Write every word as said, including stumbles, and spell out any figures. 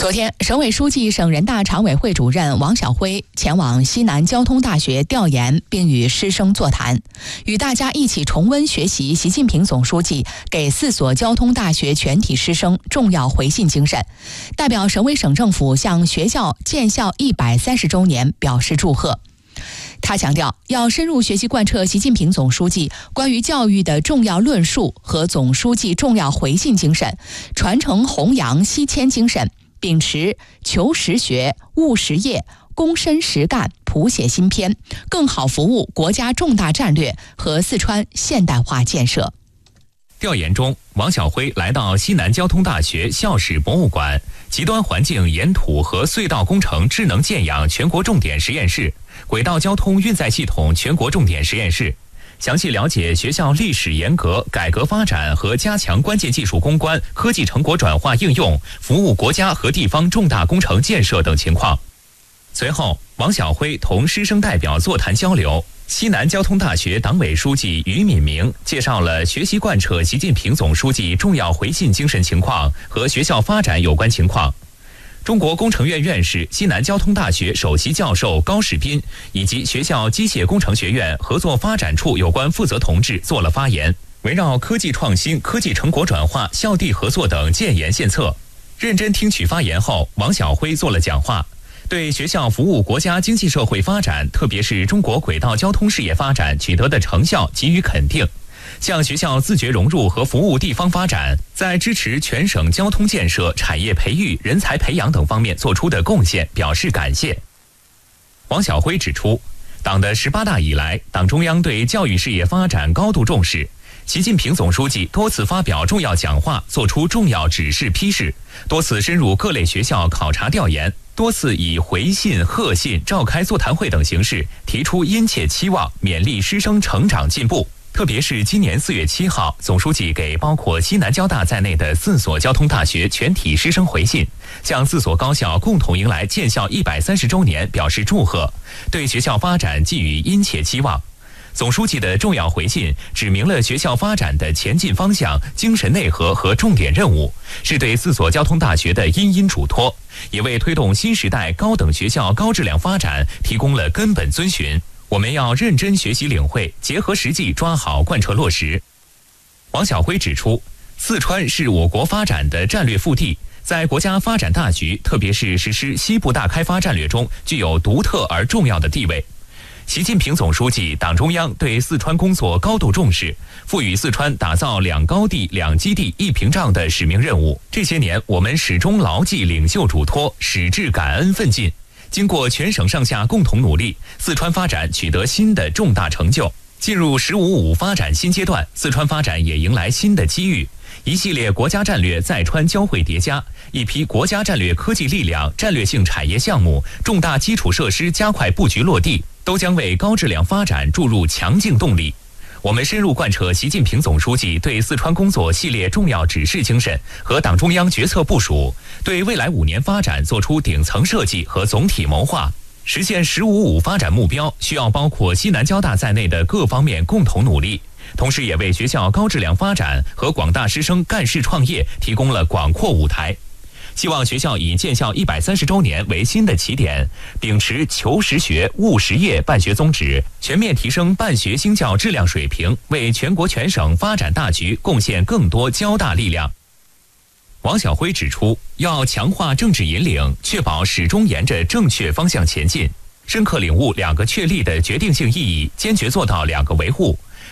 昨天，省委书记、省人大常委会主任王晓辉前往西南交通大学调研，并与师生座谈，与大家一起重温学习习近平总书记给四所交通大学全体师生重要回信精神。代表省委省政府向学校建校一百三十周年表示祝贺。他强调，要深入学习贯彻习近平总书记关于教育的重要论述和总书记重要回信精神，传承弘扬西迁精神，秉持求实学、务实业、躬身实干、谱写新篇，更好服务国家重大战略和四川现代化建设。 调研中，王晓辉来到西南交通大学校史博物馆、极端环境岩土和隧道工程智能建养全国重点实验室、轨道交通运载系统全国重点实验室，详细了解学校历史沿革、改革发展和加强关键技术攻关、科技成果转化应用、服务国家和地方重大工程建设等情况。随后，王晓辉同师生代表座谈交流。西南交通大学党委书记俞敏明介绍了学习贯彻习近平总书记重要回信精神情况和学校发展有关情况。中国工程院院士、西南交通大学首席教授高士斌以及学校机械工程学院合作发展处有关负责同志做了发言，围绕科技创新、科技成果转化、校地合作等建言献策。认真听取发言后，王晓辉做了讲话，对学校服务国家经济社会发展，特别是中国轨道交通事业发展取得的成效给予肯定，向学校自觉融入和服务地方发展，在支持全省交通建设、产业培育、人才培养等方面做出的贡献表示感谢。王晓辉指出，党的十八大以来，党中央对教育事业发展高度重视，习近平总书记多次发表重要讲话，作出重要指示批示，多次深入各类学校考察调研，多次以回信、贺信、召开座谈会等形式提出殷切期望，勉励师生成长进步。特别是今年四月七号，总书记给包括西南交大在内的四所交通大学全体师生回信，向四所高校共同迎来建校一百三十周年表示祝贺，对学校发展寄予殷切期望。总书记的重要回信指明了学校发展的前进方向、精神内核和重点任务，是对四所交通大学的殷殷嘱托，也为推动新时代高等学校高质量发展提供了根本遵循。我们要认真学习领会，结合实际抓好贯彻落实。王晓辉指出，四川是我国发展的战略腹地，在国家发展大局，特别是实施西部大开发战略中具有独特而重要的地位。习近平总书记、党中央对四川工作高度重视，赋予四川打造两高地、两基地、一屏障的使命任务。这些年，我们始终牢记领袖嘱托，矢志感恩奋进。经过全省上下共同努力，四川发展取得新的重大成就。进入“十五五”发展新阶段，四川发展也迎来新的机遇。一系列国家战略在川交汇叠加，一批国家战略科技力量、战略性产业项目、重大基础设施加快布局落地，都将为高质量发展注入强劲动力。我们深入贯彻习近平总书记对四川工作系列重要指示精神和党中央决策部署，对未来五年发展作出顶层设计和总体谋划。实现“十五五”发展目标，需要包括西南交大在内的各方面共同努力，同时也为学校高质量发展和广大师生干事创业提供了广阔舞台。希望学校以建校一百三十周年为新的起点，秉持求实学、务实业办学宗旨，全面提升办学兴教质量水平，为全国全省发展大局贡献更多交大力量。王晓辉指出，要强化政治引领，确保始终沿着正确方向前进，深刻领悟两个确立的决定性意义，坚决做到两个维护。